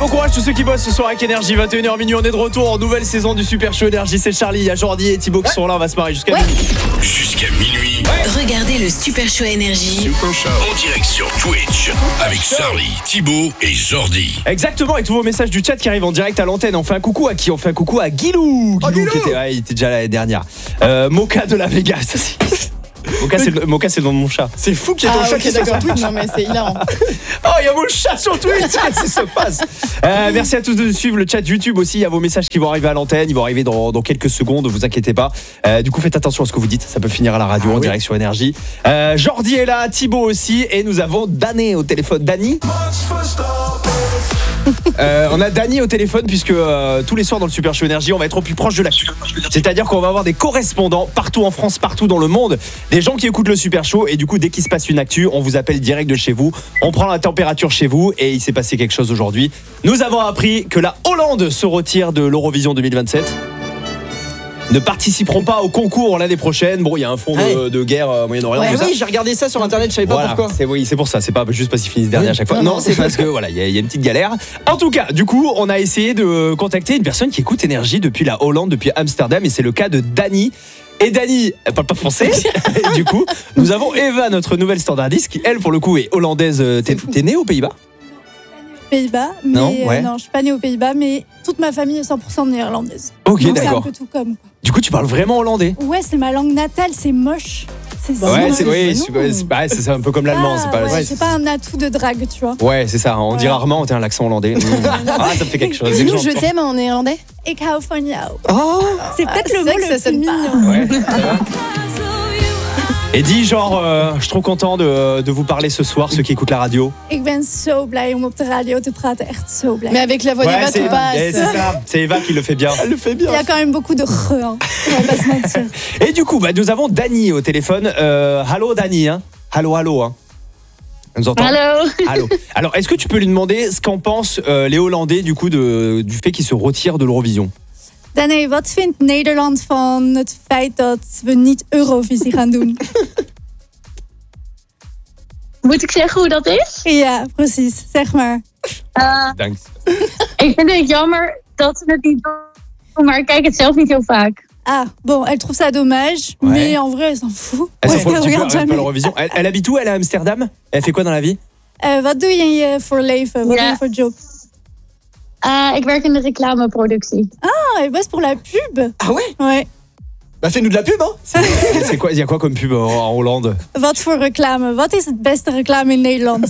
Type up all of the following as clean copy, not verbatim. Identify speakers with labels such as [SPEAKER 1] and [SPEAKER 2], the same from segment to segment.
[SPEAKER 1] bon courage tous ceux qui bossent ce soir avec Énergie. 21h minuit, on est de retour en nouvelle saison du Super Show Énergie. C'est Charlie, il y a Jordi et Thibaut qui sont là, on va se marrer jusqu'à minuit.
[SPEAKER 2] Jusqu'à minuit.
[SPEAKER 3] Regardez le Super Show Énergie.
[SPEAKER 2] Super Show. En direct sur Twitch. Avec Charlie, Thibaut et Jordi.
[SPEAKER 1] Exactement, et tous vos messages du chat qui arrivent en direct à l'antenne. On fait un coucou à qui? On fait un coucou à Guilou. Guilou qui était, il était déjà l'année dernière. Mocha de la Vegas. Mocha, c'est le nom de mon chat.
[SPEAKER 4] C'est fou qu'il y ait ton chat qui est d'accord Twitch.
[SPEAKER 5] Non mais c'est hilarant.
[SPEAKER 1] Oh, il y a mon chat sur Twitch. Qu'est-ce qui se passe? Merci à tous de suivre le chat YouTube aussi. Il y a vos messages qui vont arriver à l'antenne. Ils vont arriver dans quelques secondes, ne vous inquiétez pas. Du coup, faites attention à ce que vous dites. Ça peut finir à la radio en direct sur Énergie. Jordi est là, Thibaut aussi. Et nous avons Dané au téléphone. Dani. On a Dani au téléphone puisque tous les soirs dans le Super Show Énergie on va être au plus proche de l'actu. C'est-à-dire qu'on va avoir des correspondants partout en France, partout dans le monde, des gens qui écoutent le Super Show et du coup dès qu'il se passe une actu, on vous appelle direct de chez vous, on prend la température chez vous et il s'est passé quelque chose aujourd'hui. Nous avons appris que la Hollande se retire de l'Eurovision 2027. Ne participeront pas au concours l'année prochaine. Bon, il y a un fond de guerre Moyen-Orient.
[SPEAKER 4] Ouais, oui, j'ai regardé ça sur internet, je savais pas pourquoi.
[SPEAKER 1] C'est pour ça, c'est pas juste parce qu'ils finissent dernier à chaque fois. Non, c'est parce que voilà, il y a une petite galère. En tout cas, du coup, on a essayé de contacter une personne qui écoute Énergie depuis la Hollande, depuis Amsterdam, et c'est le cas de Dani. Et Dani, elle parle pas français. Et du coup, nous avon Eva, notre nouvelle standardiste, qui elle, pour le coup, est hollandaise. T'es née aux Pays-Bas?
[SPEAKER 6] Pays-Bas, mais non, je suis pas née aux Pays-Bas, mais toute ma famille est 100% néerlandaise.
[SPEAKER 1] Ok,
[SPEAKER 6] donc
[SPEAKER 1] d'accord.
[SPEAKER 6] c'est un peu tout comme.
[SPEAKER 1] Du coup, tu parles vraiment hollandais?
[SPEAKER 6] Ouais, c'est ma langue natale, c'est moche. C'est
[SPEAKER 1] c'est un peu comme l'allemand.
[SPEAKER 6] C'est pas un atout de drague, tu vois.
[SPEAKER 1] Ouais, c'est ça. On dit rarement, t'as un accent hollandais. Ça me fait quelque chose.
[SPEAKER 5] Dis-nous, je t'aime en néerlandais.
[SPEAKER 6] Ik hou van jou.
[SPEAKER 1] Oh,
[SPEAKER 6] c'est peut-être le mot le plus mignon.
[SPEAKER 1] Ouais. Et dis genre, je suis trop content de vous parler ce soir, ceux qui écoutent la radio.
[SPEAKER 6] Ik ben zo blij om op de radio te praten, echt zo blij.
[SPEAKER 5] Mais avec la voix d'Eva, tout passe.
[SPEAKER 1] C'est ça, c'est Eva qui le fait bien.
[SPEAKER 4] Elle le fait bien.
[SPEAKER 6] Il y a quand même beaucoup de hein. On va pas se mentir.
[SPEAKER 1] Et du coup, nous avons Dani au téléphone. Allô Dani, hein. Allô, hein. Elle nous entend? Allô. Alors, est-ce que tu peux lui demander ce qu'en pensent les Hollandais du coup du fait qu'ils se retirent de l'Eurovision?
[SPEAKER 6] Dani, wat vindt Nederland van het feit dat we niet Eurovisie gaan doen?
[SPEAKER 7] Moet ik zeggen hoe dat is?
[SPEAKER 6] Ja, precies. Zeg maar.
[SPEAKER 1] Thanks.
[SPEAKER 7] Ik vind het jammer dat ze het niet doen, maar ik kijk het zelf niet heel vaak.
[SPEAKER 6] Ah, bon, elle trouve ça dommage, mais en vrai, elle s'en fout.
[SPEAKER 1] Elle s'en fout un petit peu l'Eurovision. Elle habite où? Elle est à Amsterdam? Elle fait quoi dans la vie?
[SPEAKER 6] Wat doe je voor leven? Wat doe je voor job?
[SPEAKER 7] Ik werk in de reclameproductie.
[SPEAKER 6] Ah, elle bosse pour la pub.
[SPEAKER 4] Ah ouais?
[SPEAKER 6] Ouais.
[SPEAKER 4] Bah fais-nous de la pub, hein.
[SPEAKER 1] C'est quoi? Il y a quoi comme pub en Hollande?
[SPEAKER 6] Wat voor reclame? Wat is het beste reclame in Nederland?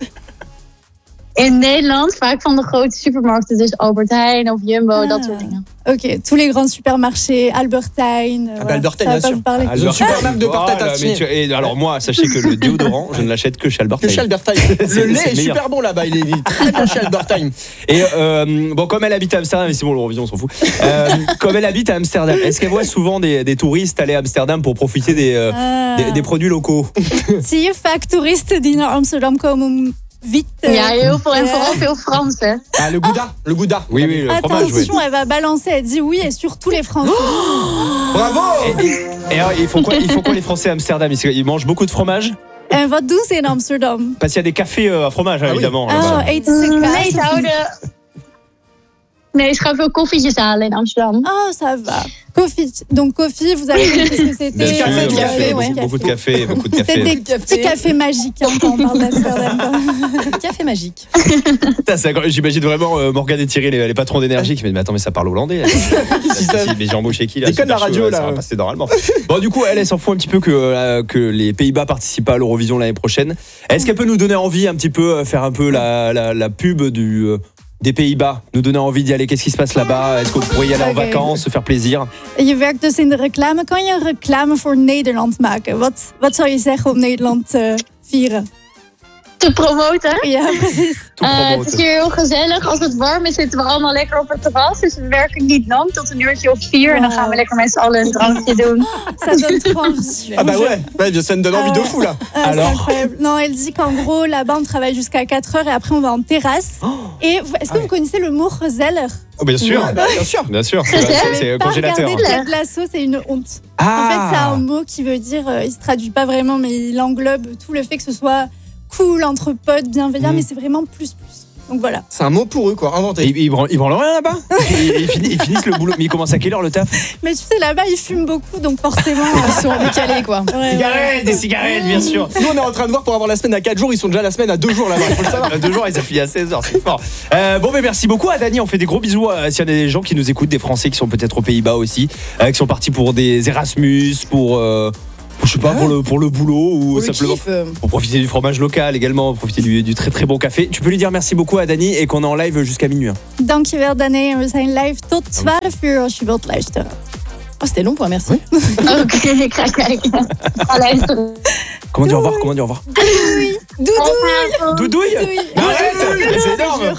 [SPEAKER 7] In Nederland vaak van de grote supermarkten, dus Albert Heijn of Jumbo, dat soort dingen.
[SPEAKER 6] Ok, tous les grands supermarchés, Albert Heijn.
[SPEAKER 4] Albert Heijn, bien sûr. Le supermarché de pâte à tartiner.
[SPEAKER 1] Alors moi, sachez que le déodorant, je ne l'achète que chez Albert Heijn.
[SPEAKER 4] Que chez Albert Heijn. Le lait est super bon là-bas, il est très bon chez Albert Heijn.
[SPEAKER 1] Et bon, comme elle habite à Amsterdam, mais c'est bon, l'Eurovision, on s'en fout. Comme elle habite à Amsterdam, est-ce qu'elle voit souvent des touristes aller à Amsterdam pour profiter des produits locaux?
[SPEAKER 6] Zie je vaak toeristen die naar Amsterdam komen om vite.
[SPEAKER 7] Ja, heel veel en vooral veel Fransen.
[SPEAKER 4] Ah, le gouda.
[SPEAKER 1] Oui, le fromage.
[SPEAKER 6] Attention, elle va balancer, elle dit oui, et surtout les Français.
[SPEAKER 1] Bravo. Et alors, ils font quoi les Français à Amsterdam? Ils mangent beaucoup de fromage?
[SPEAKER 6] En wat doen ze in Amsterdam?
[SPEAKER 1] Parce qu'il y a des cafés à fromage, évidemment.
[SPEAKER 6] Oh, eten ze kaas?
[SPEAKER 7] Nee, ze gaan veel koffietjes halen in Amsterdam.
[SPEAKER 6] Oh, ça va. Koffie. Donc, koffie, vous avez compris ce que c'était.
[SPEAKER 1] Du café, beaucoup de café.
[SPEAKER 6] C'est des petits cafés magiques quand on parle d'Amsterdam.
[SPEAKER 5] Café magique.
[SPEAKER 1] J'imagine vraiment Morgane et Thierry, les patrons d'Énergie, qui me disent mais attends, mais ça parle hollandais. Mais j'ai embauché qui là?
[SPEAKER 4] Déconne la radio là.
[SPEAKER 1] Ça va passer normalement. Bon, du coup, elle s'en fout un petit peu que les Pays-Bas participent à l'Eurovision l'année prochaine. Est-ce qu'elle peut nous donner envie un petit peu, faire un peu la pub des Pays-Bas, nous donner envie d'y aller? Qu'est-ce qui se passe là-bas? Est-ce qu'on pourrait y aller en vacances, se faire plaisir?
[SPEAKER 6] Je werkt dus in de reclame. Kan je een reclame voor Nederland maken? Wat zou je zeggen om Nederland te vieren?
[SPEAKER 7] Te promoten?
[SPEAKER 6] Ja, precies.
[SPEAKER 7] Het is hier heel gezellig. Als het warm is, zitten we allemaal lekker op het terras. Dus we werken niet lang, tot een uurtje of 4. En dan gaan we lekker met z'n allen een drankje doen.
[SPEAKER 6] Ça donne trop envie.
[SPEAKER 4] Ah bah ouais, ça me donne envie de fou là.
[SPEAKER 6] Alors c'est incroyable. Non, elle dit qu'en gros, là-bas, on travaille jusqu'à 4 heures et après, on va en terrasse. Et est-ce que vous connaissez le mot gezellig?
[SPEAKER 1] Oh, bien sûr. Bien sûr. C'est congélateur.
[SPEAKER 6] Ted Lasso, c'est une honte. En fait, c'est un mot qui veut dire, il se traduit pas vraiment, mais il englobe tout le fait que ce soit cool, entre potes, bienveillant, mais c'est vraiment plus. Donc voilà.
[SPEAKER 4] C'est un mot pour eux, quoi, inventé.
[SPEAKER 1] Ils branlent rien là-bas. Ils finissent le boulot. Mais ils commencent à quelle heure le taf?
[SPEAKER 6] Mais tu sais, là-bas, ils fument beaucoup, donc forcément.
[SPEAKER 5] Ils sont décalés, quoi.
[SPEAKER 1] Cigarettes, des cigarettes, bien sûr.
[SPEAKER 4] Nous, on est en train de voir pour avoir la semaine à 4 jours, ils sont déjà la semaine à 2 jours là-bas. Faut le savoir.
[SPEAKER 1] 2 jours, ils ont fini à 16h, c'est fort. Bon, mais merci beaucoup à Dani. On fait des gros bisous s'il y a des gens qui nous écoutent, des Français qui sont peut-être aux Pays-Bas aussi, qui sont partis pour des Erasmus, pour je sais pas, pour le boulot ou
[SPEAKER 5] Pour le
[SPEAKER 1] simplement
[SPEAKER 5] kiff.
[SPEAKER 1] pour profiter du fromage local également, profiter du très très bon café. Tu peux lui dire merci beaucoup à Dani et qu'on est en live jusqu'à minuit.
[SPEAKER 6] Dankjewel Danae en we zijn live tot 12 uur als je wilt luisteren.
[SPEAKER 5] Oh, c'était long, quoi, merci.
[SPEAKER 7] Oké, ik ga kijken. Ga luisteren.
[SPEAKER 1] Comment dire au revoir? Comment dire au revoir? Doudouille. Arrête, mais c'est énorme.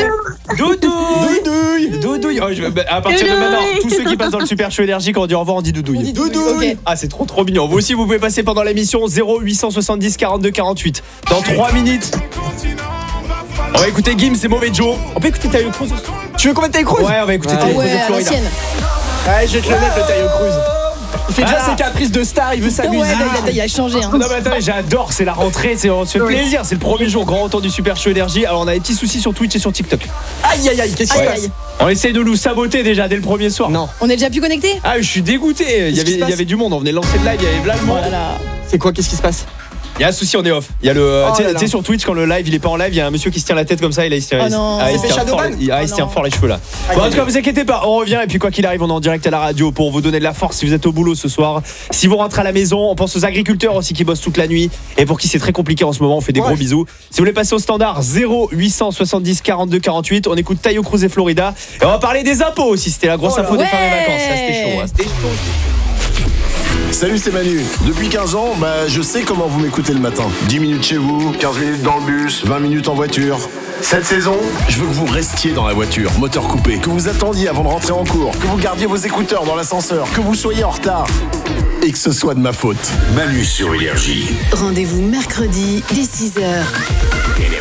[SPEAKER 1] Doudouille. Oh, à partir de maintenant, tous ceux qui passent dans le Super Show Énergie, quand on dit au revoir, on dit doudouille.
[SPEAKER 5] Ok.
[SPEAKER 1] Ah, c'est trop mignon. Vous aussi, vous pouvez passer pendant l'émission 0870 42 48. Dans 3 minutes, on va écouter Gims et Mauvais Joe. On peut écouter Tayo Cruz.
[SPEAKER 4] Tu veux qu'on mette Tayo Cruz?
[SPEAKER 1] Ouais, on va écouter Tayo Cruz
[SPEAKER 5] Ouais,
[SPEAKER 1] de
[SPEAKER 5] à
[SPEAKER 1] Florida.
[SPEAKER 5] l'ancienne.
[SPEAKER 4] Ouais, je vais te le mettre, le Tayo Cruz. Il fait déjà
[SPEAKER 1] Ah.
[SPEAKER 4] ses caprices de star, il veut s'amuser.
[SPEAKER 5] Ouais, il a changé. Hein.
[SPEAKER 1] Non mais attendez, j'adore, c'est la rentrée, on se fait plaisir, c'est le premier jour grand temps du Super Show Énergie. Alors on a des petits soucis sur Twitch et sur TikTok.
[SPEAKER 4] Aïe, aïe, aïe, qu'est-ce qui se
[SPEAKER 5] Aïe,
[SPEAKER 4] passe?
[SPEAKER 5] aïe.
[SPEAKER 1] On essaye de nous saboter déjà dès le premier soir.
[SPEAKER 4] Non.
[SPEAKER 5] On est déjà plus connectés?
[SPEAKER 1] Ah, je suis dégoûté, il
[SPEAKER 4] qui se
[SPEAKER 1] y
[SPEAKER 4] passe
[SPEAKER 1] avait du monde, on venait de lancer le live, il y avait plein de
[SPEAKER 5] Oh
[SPEAKER 1] monde.
[SPEAKER 5] là là.
[SPEAKER 4] C'est quoi, qu'est-ce qui se passe?
[SPEAKER 1] Il y a un souci, on est off. Il y a le
[SPEAKER 4] Oh
[SPEAKER 1] tu
[SPEAKER 4] là là.
[SPEAKER 1] sais sur Twitch quand le live il est pas en live, il y a un monsieur qui se tient la tête comme ça, il se tient
[SPEAKER 5] Oh non.
[SPEAKER 1] il
[SPEAKER 5] C'est
[SPEAKER 1] se
[SPEAKER 4] fait
[SPEAKER 1] tient fort,
[SPEAKER 4] Shadowban
[SPEAKER 1] il se tient
[SPEAKER 5] non.
[SPEAKER 1] fort les cheveux là. Bon, en tout cas, vous inquiétez pas, on revient et puis quoi qu'il arrive, on est en direct à la radio pour vous donner de la force si vous êtes au boulot ce soir. Si vous rentrez à la maison, on pense aux agriculteurs aussi qui bossent toute la nuit et pour qui c'est très compliqué en ce moment, on fait des gros bisous. Si vous voulez passer au standard 0870 42 48, on écoute Tayo Cruz et Florida et on va parler des impôts aussi, c'était la grosse info des fins des vacances, ça c'était chaud, hein. C'était chaud.
[SPEAKER 8] Salut, c'est Manu. Depuis 15 ans, je sais comment vous m'écoutez le matin. 10 minutes chez vous, 15 minutes dans le bus, 20 minutes en voiture. Cette saison, je veux que vous restiez dans la voiture, moteur coupé, que vous attendiez avant de rentrer en cours, que vous gardiez vos écouteurs dans l'ascenseur, que vous soyez en retard et que ce soit de ma faute.
[SPEAKER 2] Manu sur Énergie.
[SPEAKER 3] Rendez-vous mercredi dès 6h.